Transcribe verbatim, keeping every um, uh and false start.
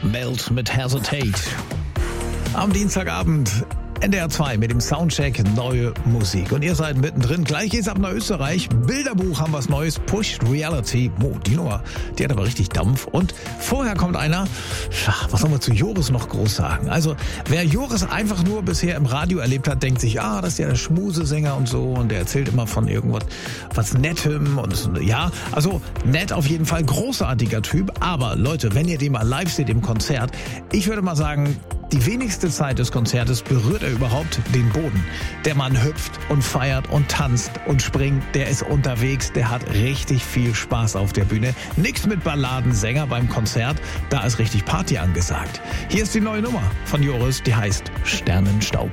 Melt mit Hesitate. Am Dienstagabend N D R zwei mit dem Soundcheck neue Musik. Und ihr seid mittendrin. Gleich geht's ab nach Österreich. Bilderbuch haben was Neues. Pushed Reality. Oh, die Nummer, die hat aber richtig Dampf. Und vorher kommt einer, was soll man zu Joris noch groß sagen? Also, wer Joris einfach nur bisher im Radio erlebt hat, denkt sich, ah, das ist ja der Schmusesänger und so. Und der erzählt immer von irgendwas, was Nettem. Und ja, also nett auf jeden Fall. Großartiger Typ. Aber Leute, wenn ihr den mal live seht im Konzert, ich würde mal sagen, die wenigste Zeit des Konzertes berührt er überhaupt den Boden. Der Mann hüpft und feiert und tanzt und springt. Der ist unterwegs. Der hat richtig viel Spaß auf der Bühne. Nix mit Balladensänger beim Konzert. Da ist richtig Party angesagt. Hier ist die neue Nummer von Joris. Die heißt Sternenstaub.